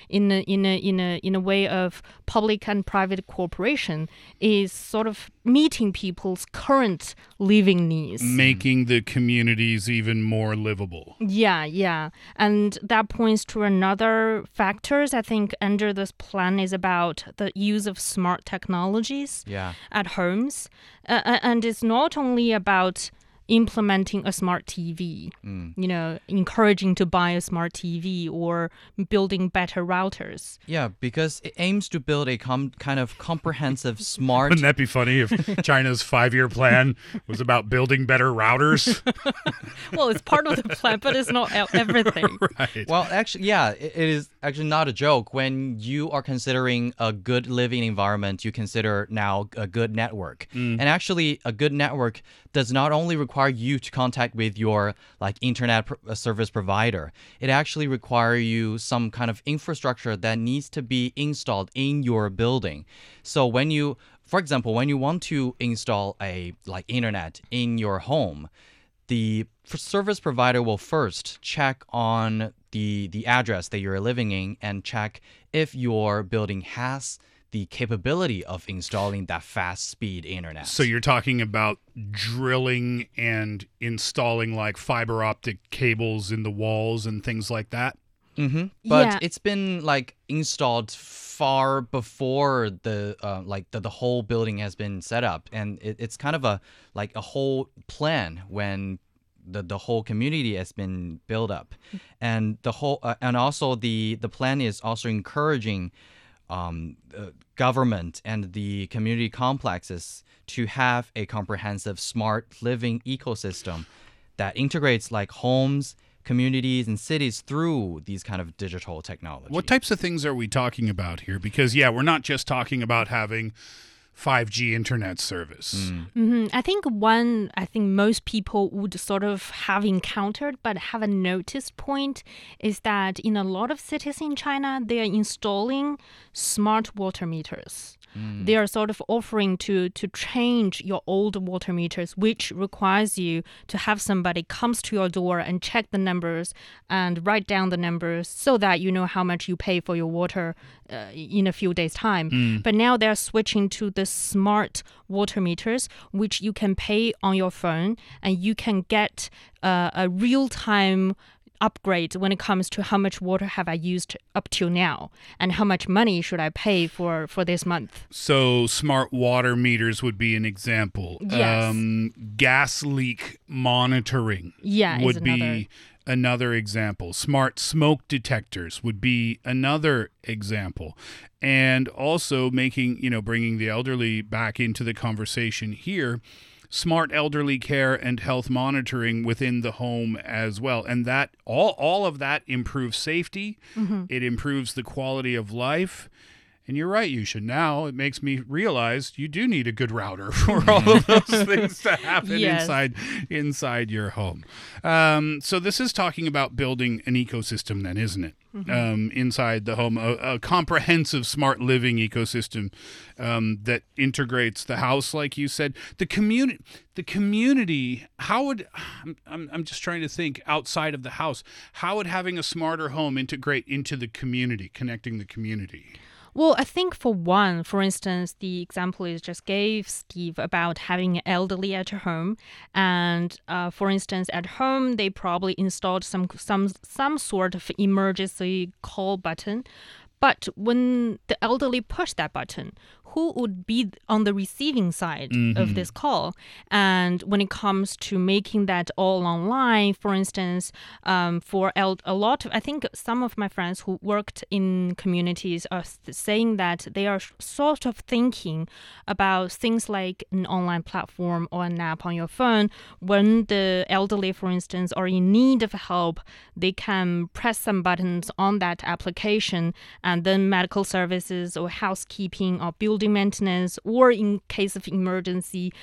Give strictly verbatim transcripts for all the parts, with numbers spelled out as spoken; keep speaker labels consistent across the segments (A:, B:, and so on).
A: in a, in a in a in a way of public and private cooperation is sort of meeting people's current living needs,
B: making the communities even more livable.
A: Yeah, yeah. And that points to another factors I think under this plan is about the use of smart technologies
C: yeah.
A: at homes. Uh, and it's not only about implementing a smart T V, mm. you know, encouraging to buy a smart T V or building better routers.
C: Yeah, because it aims to build a com- kind of comprehensive smart...
B: Wouldn't that be funny if China's five-year plan was about building better routers?
A: Well, it's part of the plan, but it's not everything.
B: Right.
C: Well, actually, yeah, it, it is actually not a joke. When you are considering a good living environment, you consider now a good network. Mm. And actually, a good network does not only require you to contact with your like internet pr- service provider. It actually require you some kind of infrastructure that needs to be installed in your building. So when you, for example, when you want to install a like internet in your home, the service provider will first check on the the address that you're living in and check if your building has the capability of installing that fast speed internet.
B: So you're talking about drilling and installing like fiber optic cables in the walls and things like that?
C: Mm-hmm. But
A: yeah.
C: it's been like installed far before the uh, like the, the whole building has been set up, and it, it's kind of a like a whole plan when the the whole community has been built up, and the whole uh, and also the the plan is also encouraging Um, uh, government and the community complexes to have a comprehensive smart living ecosystem that integrates like homes, communities, and cities through these kind of digital technology.
B: What types of things are we talking about here? Because, yeah, we're not just talking about having five G internet service.
C: Mm.
A: Mm-hmm. I think one, I think most people would sort of have encountered but haven't noticed point is that in a lot of cities in China, they are installing smart water meters. Mm. They are sort of offering to to change your old water meters, which requires you to have somebody comes to your door and check the numbers and write down the numbers so that you know how much you pay for your water uh, in a few days' time. Mm. But now they're switching to the smart water meters, which you can pay on your phone, and you can get uh, a real-time upgrade when it comes to how much water have I used up till now and how much money should I pay for, for this month.
B: So smart water meters would be an example.
A: Yes.
B: Um, gas leak monitoring
A: yeah,
B: would
A: another.
B: be another example. Smart smoke detectors would be another example. And also making, you know, bringing the elderly back into the conversation here, smart elderly care and health monitoring within the home as well. And that all all of that improves safety. Mm-hmm. It improves the quality of life. And you're right, Yusha. Now it makes me realize you do need a good router for all of those things to happen
A: yes.
B: inside inside your home. Um, so this is talking about building an ecosystem then, isn't it? Mm-hmm. Um, inside the home, a, a comprehensive smart living ecosystem um, that integrates the house, like you said. The community, the community. How would I'm I'm just trying to think outside of the house. How would having a smarter home integrate into the community, connecting the community?
A: Well, I think for one, for instance, the example you just gave, Steve, about having an elderly at your home. And uh, for instance, at home, they probably installed some some some sort of emergency call button. But when the elderly push that button, who would be on the receiving side mm-hmm. of this call? And when it comes to making that all online, for instance, um, for el- a lot of, I think some of my friends who worked in communities are saying that they are sort of thinking about things like an online platform or an app on your phone. When the elderly, for instance, are in need of help, they can press some buttons on that application, and then medical services or housekeeping or building maintenance, or in case of emergency,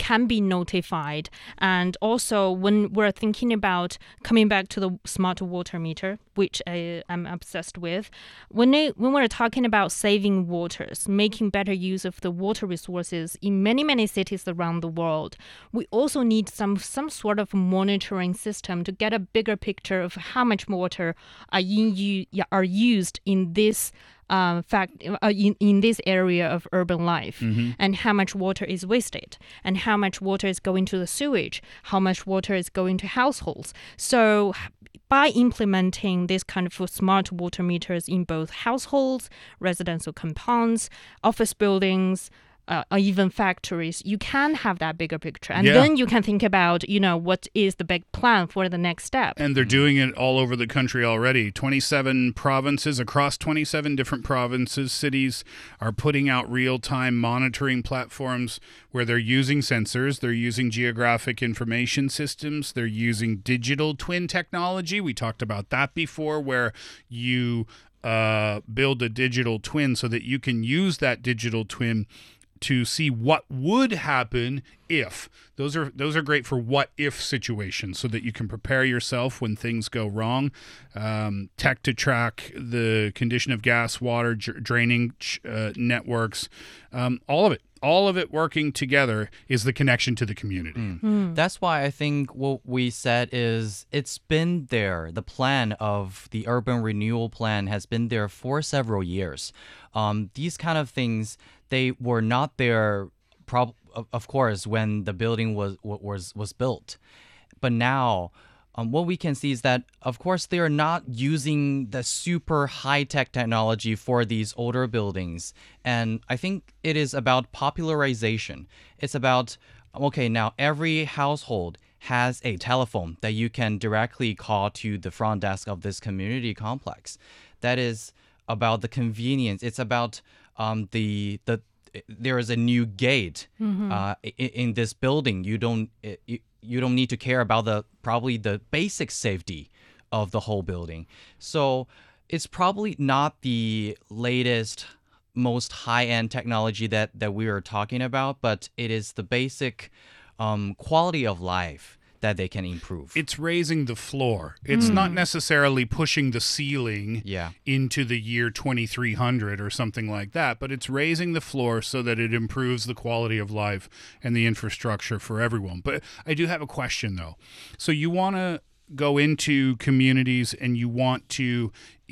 A: can be notified. And also, when we're thinking about coming back to the smart water meter, which I, I'm obsessed with, when it, when we're talking about saving waters, making better use of the water resources in many many cities around the world, we also need some some sort of monitoring system to get a bigger picture of how much water are in, are used in this Uh, fact uh, in, in this area of urban life, mm-hmm. and how much water is wasted, and how much water is going to the sewage, how much water is going to households. So by implementing this kind of smart water meters in both households, residential compounds, office buildings, Uh, or even factories, you can have that bigger picture. And
B: yeah.
A: then you can think about, you know, what is the big plan for the next step.
B: And they're doing it all over the country already. twenty-seven provinces, across twenty-seven different provinces, cities are putting out real-time monitoring platforms where they're using sensors, they're using geographic information systems, they're using digital twin technology. We talked about that before, where you uh, build a digital twin so that you can use that digital twin to see what would happen if. Those are those are great for what if situations, so that you can prepare yourself when things go wrong. Um, tech to track the condition of gas, water, dr- draining uh, networks, um, all of it. All of it working together is the connection to the community.
C: Mm. Mm. That's why I think what we said is it's been there. The plan of the urban renewal plan has been there for several years. Um, these kind of things, they were not there, prob- of course, when the building was was was built. But now, Um, what we can see is that, of course, they are not using the super high-tech technology for these older buildings. And I think it is about popularization. It's about, okay, now every household has a telephone that you can directly call to the front desk of this community complex. That is about the convenience. It's about um, the the there is a new gate mm-hmm. uh, in, in this building. You don't you, you don't need to care about the probably the basic safety of the whole building. So it's probably not the latest, most high-end technology that that we are talking about, but it is the basic um, quality of life that they can improve.
B: It's raising the floor. It's mm. not necessarily pushing the ceiling
C: yeah.
B: into the year twenty-three hundred or something like that, but it's raising the floor so that it improves the quality of life and the infrastructure for everyone. But I do have a question, though. So you want to go into communities and you want to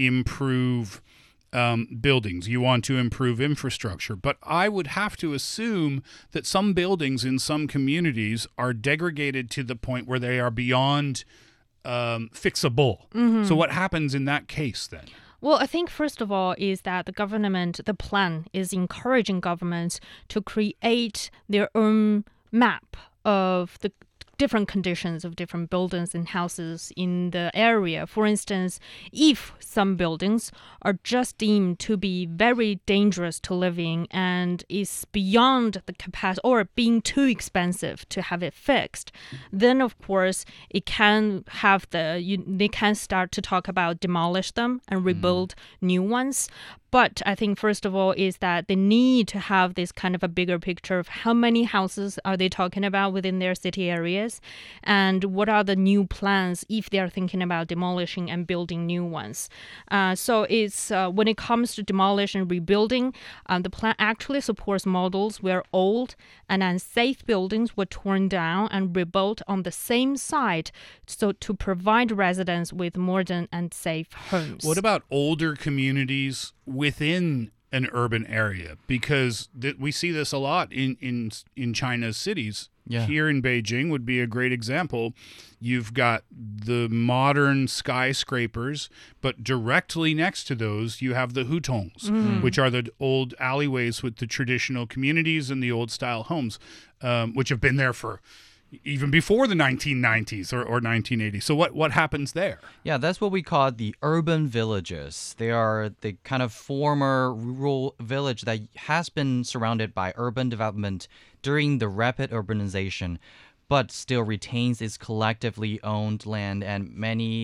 B: improve Um, buildings, you want to improve infrastructure, but I would have to assume that some buildings in some communities are degraded to the point where they are beyond um, fixable. Mm-hmm. So what happens in that case then?
A: Well, I think first of all is that the government, the plan is encouraging governments to create their own map of the different conditions of different buildings and houses in the area. For instance, if some buildings are just deemed to be very dangerous to live in and is beyond the capacity or being too expensive to have it fixed, then of course it can have the, you, they can start to talk about demolish them and rebuild mm. new ones. But I think first of all is that they need to have this kind of a bigger picture of how many houses are they talking about within their city areas, and what are the new plans if they are thinking about demolishing and building new ones. Uh, so it's uh, when it comes to demolish and rebuilding, um, the plan actually supports models where old and unsafe buildings were torn down and rebuilt on the same site, so to provide residents with modern and safe homes.
B: What about older communities within an urban area? Because th- we see this a lot in, in, in China's cities.
C: Yeah.
B: Here in Beijing would be a great example. You've got the modern skyscrapers, but directly next to those, you have the hutongs, mm. which are the old alleyways with the traditional communities and the old style homes, um, which have been there for even before the nineteen nineties or, or nineteen eighties. So what, what happens there?
C: Yeah, that's what we call the urban villages. They are the kind of former rural village that has been surrounded by urban development during the rapid urbanization, but still retains its collectively owned land and many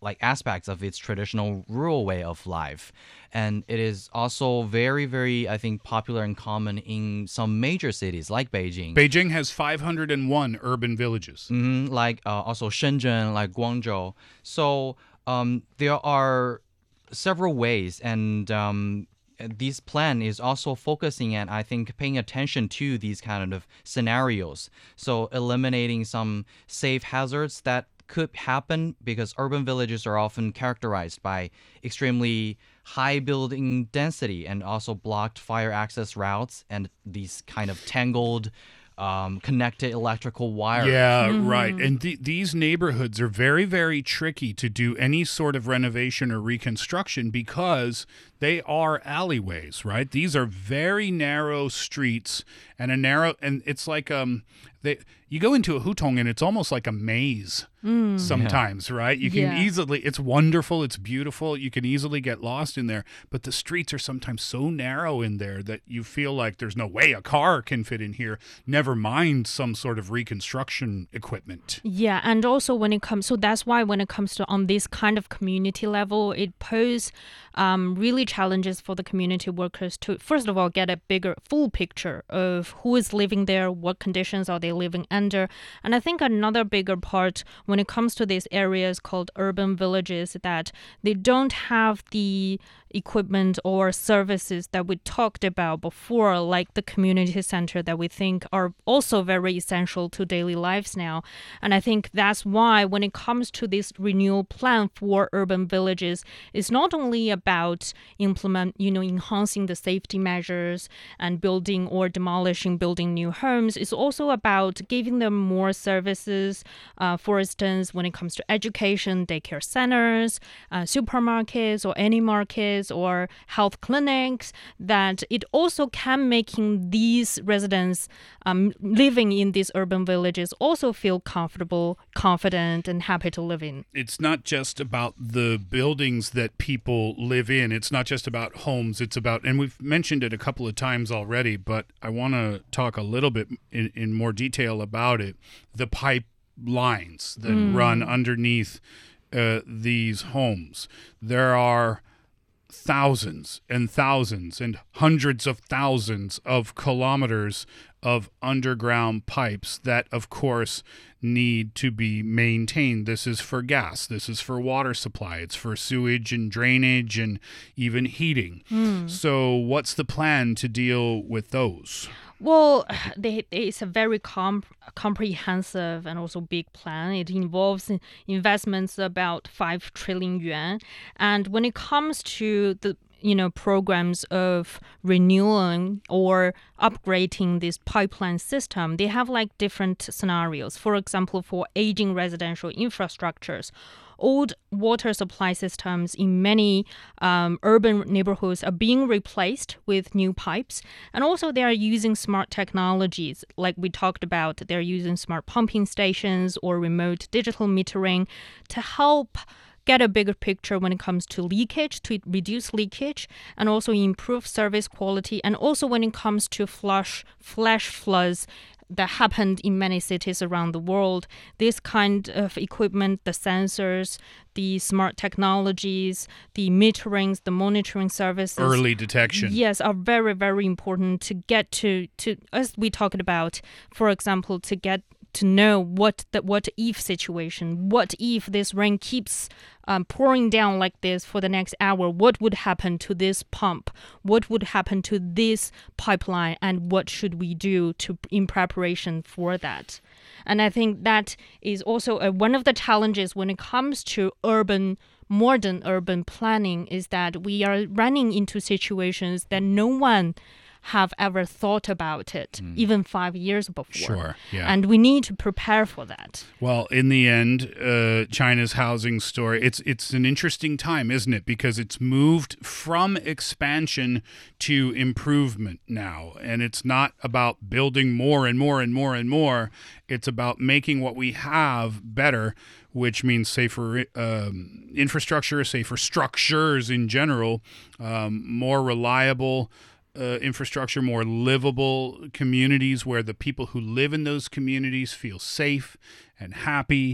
C: like aspects of its traditional rural way of life. And it is also very, very, I think, popular and common in some major cities like Beijing.
B: Beijing has five hundred one urban villages.
C: Mhm, like uh, also Shenzhen, like Guangzhou. So um, there are several ways, and um, this plan is also focusing and I think paying attention to these kind of scenarios. So eliminating some safe hazards that could happen because urban villages are often characterized by extremely high building density and also blocked fire access routes and these kind of tangled um, connected electrical wires.
B: Yeah, right. And th- these neighborhoods are very, very tricky to do any sort of renovation or reconstruction because they are alleyways, right? These are very narrow streets and a narrow, and it's like um, they you go into a hutong and it's almost like a maze sometimes, yeah. right? You can
A: Yeah.
B: easily, it's wonderful, it's beautiful, you can easily get lost in there, but the streets are sometimes so narrow in there that you feel like there's no way a car can fit in here, never mind some sort of reconstruction equipment.
A: Yeah, and also when it comes, so that's why when it comes to on this kind of community level, it poses um, really challenges for the community workers to, first of all, get a bigger, full picture of who is living there, what conditions are they living under. And I think another bigger part when it comes to these areas called urban villages, that they don't have the equipment or services that we talked about before, like the community center that we think are also very essential to daily lives now. And I think that's why when it comes to this renewal plan for urban villages, it's not only about implement, you know, enhancing the safety measures and building or demolishing, building new homes. It's also about giving them more services. Uh, for instance, when it comes to education, daycare centers, uh, supermarkets or any markets, or health clinics, that it also can making these residents um, living in these urban villages also feel comfortable, confident, and happy to live in.
B: It's not just about the buildings that people live in. It's not just about homes. It's about, and we've mentioned it a couple of times already, but I want to talk a little bit in, in more detail about it. The pipelines that mm. run underneath uh, these homes. There are thousands and thousands and hundreds of thousands of kilometers of underground pipes that, of course, need to be maintained. This is for gas. This is for water supply. It's for sewage and drainage and even heating. Mm. So what's the plan to deal with those?
A: Well, they, it's a very com- comprehensive and also big plan. It involves investments about five trillion yuan. And when it comes to the you know, programs of renewing or upgrading this pipeline system, they have like different scenarios. For example, for aging residential infrastructures, old water supply systems in many um, urban neighborhoods are being replaced with new pipes. And also they are using smart technologies. Like we talked about, they're using smart pumping stations or remote digital metering to help get a bigger picture when it comes to leakage, to reduce leakage, and also improve service quality. And also when it comes to flash, flash floods that happened in many cities around the world, this kind of equipment, the sensors, the smart technologies, the meterings, the monitoring services,
B: early detection,
A: yes, are very, very important to get to, to as we talked about, for example, to get to know what the what if situation, what if this rain keeps um, pouring down like this for the next hour, what would happen to this pump, what would happen to this pipeline, and what should we do to in preparation for that. And I think that is also a, one of the challenges when it comes to urban modern urban planning, is that we are running into situations that no one have ever thought about it, mm. even five years before.
B: Sure, yeah.
A: And we need to prepare for that.
B: Well, in the end, uh, China's housing story, it's it's an interesting time, isn't it? Because it's moved from expansion to improvement now. And it's not about building more and more and more and more. It's about making what we have better, which means safer um, infrastructure, safer structures in general, um, more reliable Uh, infrastructure, more livable communities where the people who live in those communities feel safe and happy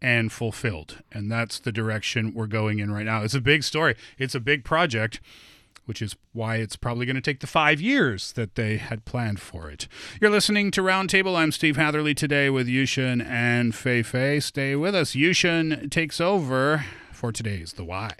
B: and fulfilled. And that's the direction we're going in right now. It's a big story. It's a big project, which is why it's probably going to take the five years that they had planned for it. You're listening to Roundtable. I'm Steve Hatherley today with Yushun and Fei Fei. Stay with us. Yushun takes over for today's The Why.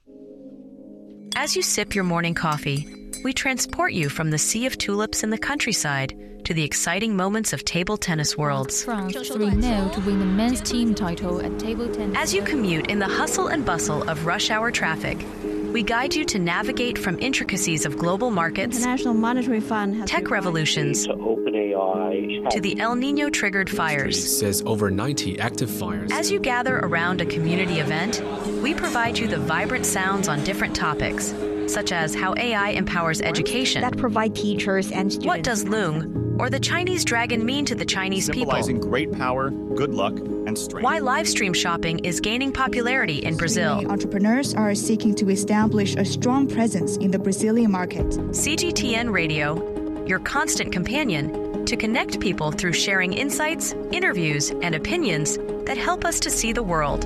D: As you sip your morning coffee, we transport you from the sea of tulips in the countryside to the exciting moments of table tennis worlds.
E: France three nil to win the men's team title at table tennis.
D: As you commute in the hustle and bustle of rush hour traffic, we guide you to navigate from intricacies of global markets,
F: International Monetary Fund has
D: tech revolutions,
G: to OpenAI,
D: to the El Nino-triggered fires.
H: Says over ninety active fires.
D: As you gather around a community event, we provide you the vibrant sounds on different topics, such as how A I empowers education,
F: that provide teachers and students.
D: what does Loong or the Chinese dragon mean to the Chinese people,
I: symbolizing great power, good luck, and strength.
D: why live stream shopping is gaining popularity in Brazil.
J: Entrepreneurs are seeking to establish a strong presence in the Brazilian market.
D: C G T N Radio, your constant companion to connect people through sharing insights, interviews, and opinions that help us to see the world.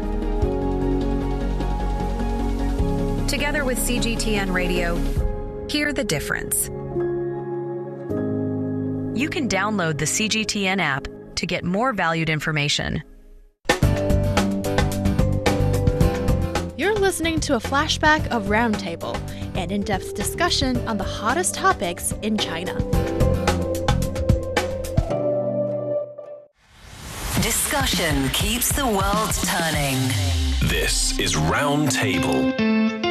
D: Together with C G T N Radio, hear the difference. You can download the C G T N app to get more valued information.
K: You're listening to a flashback of Roundtable, an in-depth discussion on the hottest topics in China.
L: Discussion keeps the world turning.
M: This is Roundtable.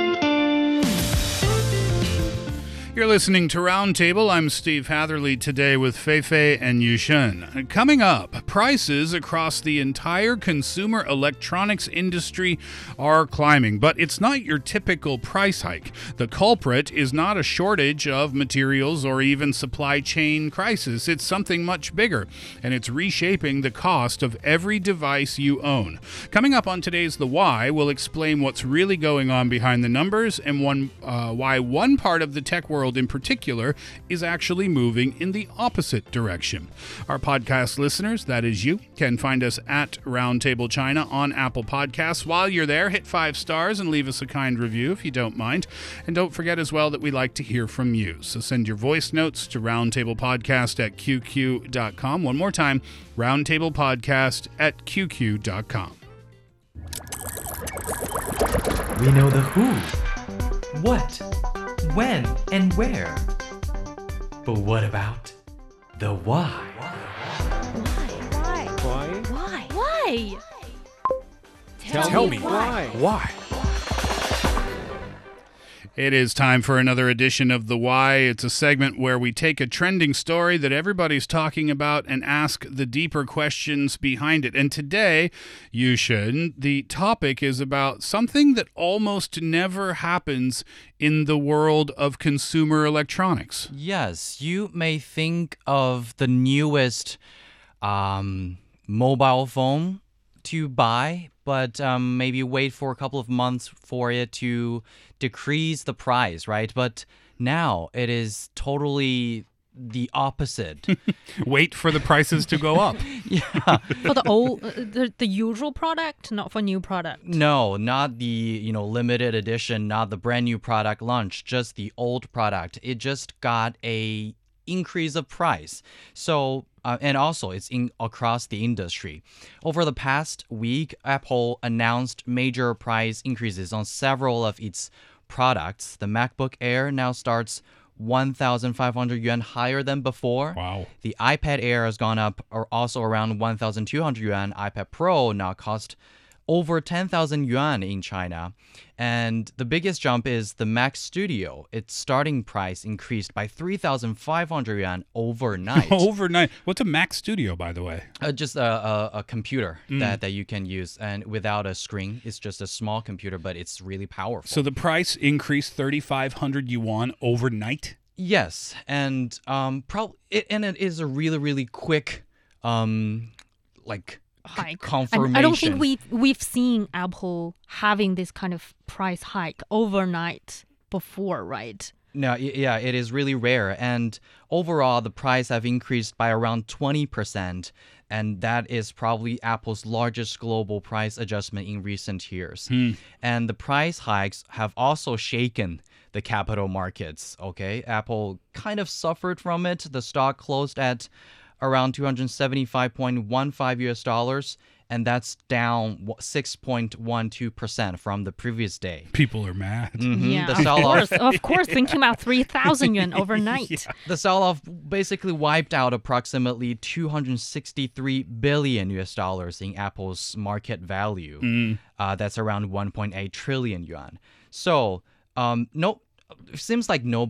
B: You're listening to Roundtable. I'm Steve Hatherley today with Fei Fei and Yushun. Coming up, prices across the entire consumer electronics industry are climbing, but it's not your typical price hike. The culprit is not a shortage of materials or even supply chain crisis. It's something much bigger, and it's reshaping the cost of every device you own. Coming up on today's The Why, we'll explain what's really going on behind the numbers and one uh, why one part of the tech world in particular is actually moving in the opposite direction. Our podcast listeners, that is you, can find us at Roundtable China on Apple Podcasts. While you're there, hit five stars and leave us a kind review if you don't mind. And don't forget as well that we like to hear from you. So send your voice notes to roundtablepodcast at q q dot com. One more time, roundtablepodcast at q q dot com.
N: We know the who, what, when, and where. But what about the why?
K: Why?
F: Why?
K: Why? Why?
N: Tell, Tell me why.
H: Why?
B: It is time for another edition of The Why. It's a segment where we take a trending story that everybody's talking about and ask the deeper questions behind it. And today, Yushun, the topic is about something that almost never happens in the world of consumer electronics.
C: Yes, you may think of the newest um, mobile phone to buy, but um, maybe wait for a couple of months for it to decrease the price, right? But now it is totally the opposite.
B: Wait for the prices to go up.
C: Yeah.
A: For the old, uh, the, the usual product, not for new product.
C: No, not the, you know, limited edition, not the brand new product launch, just the old product. It just got a increase of price. So, uh, and also it's in across the industry. Over the past week, Apple announced major price increases on several of its products. The MacBook Air now starts one thousand five hundred yuan higher than before.
B: Wow.
C: The iPad Air has gone up or also around one thousand two hundred yuan. iPad Pro now cost over ten thousand yuan in China. And the biggest jump is the Mac Studio. Its starting price increased by three thousand five hundred yuan overnight.
B: Overnight. What's a Mac Studio, by the way?
C: Uh, just a, a, a computer
B: Mm.
C: that, that you can use, and without a screen. It's just a small computer, but it's really powerful.
B: So the price increased thirty-five hundred yuan overnight?
C: Yes, and um, prob- it, and it is a really, really quick, um, like,
A: Hike.
C: confirmation.
A: And I don't think we've, we've seen Apple having this kind of price hike overnight before, right?
C: No, y- yeah, it is really rare. And overall, the price have increased by around twenty percent. And that is probably Apple's largest global price adjustment in recent years.
B: Hmm.
C: And the price hikes have also shaken the capital markets, okay? Apple kind of suffered from it. The stock closed at around two hundred seventy-five point one five U S dollars, and that's down six point one two percent from the previous day.
B: People are mad.
C: Mhm.
A: Yeah,
C: The
A: of
C: sell-off-
A: course, of course, thinking about three thousand yuan overnight.
B: Yeah.
C: The sell-off basically wiped out approximately two hundred sixty-three billion U S dollars in Apple's market value.
B: Mm.
C: Uh, that's around one point eight trillion yuan. So, um, no, it seems like no